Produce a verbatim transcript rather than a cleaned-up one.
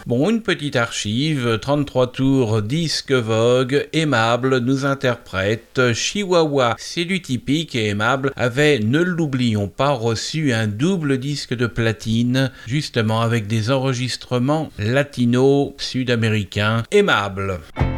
Bon, une petite archive, trente-trois tours, disque Vogue, Aimable nous interprète Chihuahua. C'est du typique et Aimable avait, ne l'oublions pas, reçu un double disque de platine, justement avec des enregistrements latino-sud-américains. Aimable.